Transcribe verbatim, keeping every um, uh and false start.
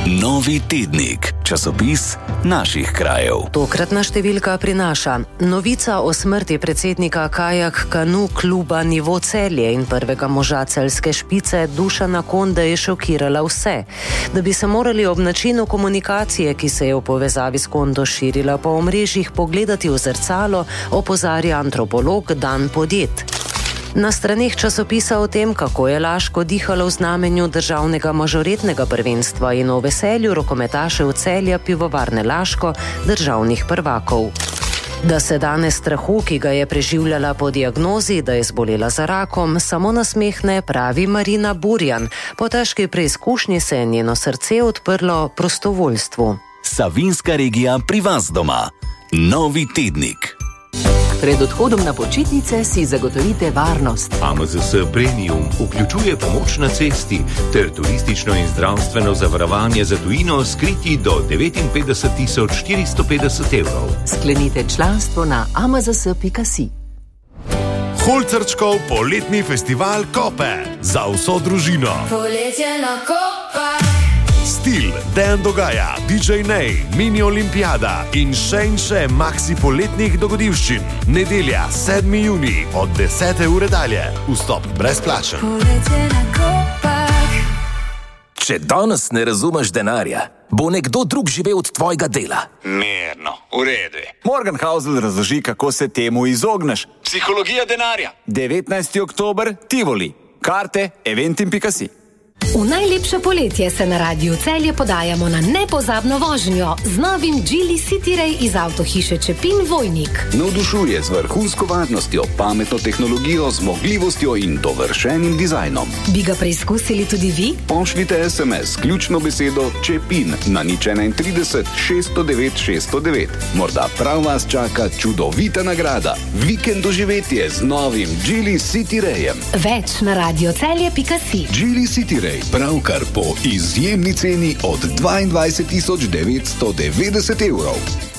Novi tednik, časopis naših krajev. Tokratna številka prinaša novica o smrti predsednika kajak kanu kluba Nivo Celje in prvega moža celjske špice Dušana Konde je šokirala vse. Da bi se morali ob načinu komunikacije, ki se je v povezavi s Kondo širila po omrežjih, pogledati v zrcalo, opozarja antropolog Dan Podjet. Na straneh časopisa o tem, kako je Laško dihalo v znamenju državnega mažoretnega prvenstva in o veselju rokometašev Celja Pivovarne Laško, državnih prvakov. Da se danes strahu, ki ga je preživljala po diagnozi, da je zbolela za rakom, samo nasmehne, pravi Marina Burjan. Po težki preizkušnji se je njeno srce odprlo prostovoljstvu. Savinjska regija pri vas doma. Novi tednik. Pred odhodom na počitnice si zagotovite varnost. A M Z S Premium vključuje pomoč na cesti ter turistično in zdravstveno zavarovanje za tujino skriti do devetinpetdeset tisoč štiristo petdeset evrov. Sklenite članstvo na a m z s pika si. Holcerčkov poletni festival Kope za vso družino. Poletje na Kopah. Stil, Dejan Dogaja, D J Nej, Mini Olimpijada in še in še maksi poletnih dogodivščin. Nedelja, sedmi junij, od desete ure dalje. Vstop brezplačen. Poletje na Kopah. Če danes ne razumeš denarja, bo nekdo drug živel od tvojega dela. Mirno, v redu. Morgan Housel razloži, kako se temu izogneš. Psihologija denarja. devetnajsti oktober, Tivoli. Karte eventim pika si. V najlepše poletje se na Radiu Celje podajamo na nepozabno vožnjo z novim Geely City Ray iz avtohiše Čepin Vojnik. Navdušuje z vrhunsko varnostjo, pametno tehnologijo, zmogljivostjo in dovršenim dizajnom. Bi ga preizkusili tudi vi? Pošljite es em es ključno besedo Čepin na nič enaintrideset šeststo devet šeststo devet. Morda prav vas čaka čudovita nagrada. Vikend doživetje z novim Geely City Rayem. Več na radiocelje pika si. Geely City Ray. Pravkar po izjemni ceni od dvaindvajset tisoč devetsto devetdeset evrov.